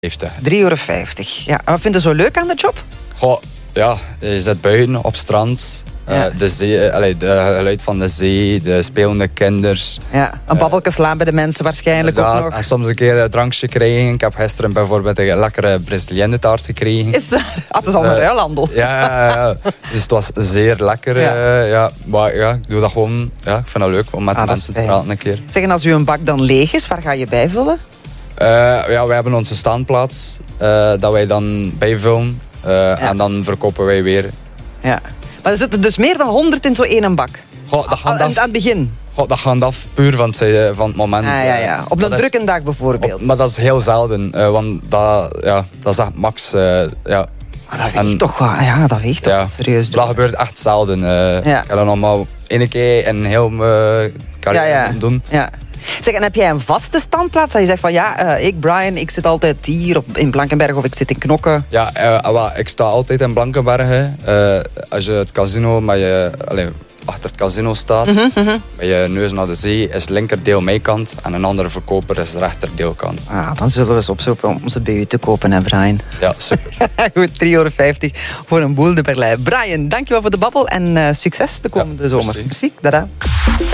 €3,50. Ja, wat vind je zo leuk aan de job? Goh, ja, je zit buiten op het strand. De zee, de geluid van de zee, de spelende kinders. Ja, een babbeltje slaan bij de mensen waarschijnlijk ook nog. En soms een keer een drankje krijgen. Ik heb gisteren bijvoorbeeld een lekkere Brazilianen taart gekregen. Is dat? Het is al een ruilhandel. Ja. Dus het was zeer lekker. Maar ja, ik doe dat gewoon. Ja, ik vind het leuk om met de mensen te praten een keer. Zeg, en als uw bak dan leeg is, waar ga je bijvullen? Wij hebben onze staanplaats. Dat wij dan bijvullen. En dan verkopen wij weer. Ja. Maar er zitten dus meer dan 100 in zo'n ene bak. Goh, dat gaat aan het begin. Goh, dat gaat af puur van het moment. Ja. Op een drukke dag bijvoorbeeld. Maar dat is heel zelden. Want dat is echt max. Maar dat weegt toch wel serieus. Dat gebeurt echt zelden. Ik ga dat nog maar één keer in heel carrière doen. Ja. Zeg, en heb jij een vaste standplaats? Dat je zegt van ik Brian, ik zit altijd hier in Blankenberge of ik zit in Knokke. Ja, ik sta altijd in Blankenberge. Als je het casino achter het casino staat, met je neus naar de zee, is het linkerdeel mijn kant en een andere verkoper is de rechterdeelkant. Dan zullen we eens opzoeken om ze bij u te kopen, hè Brian? Ja, super. Goed, €3,50 voor een boel de Berlijn. Brian, dankjewel voor de babbel en succes de komende zomer. Merci. Dada.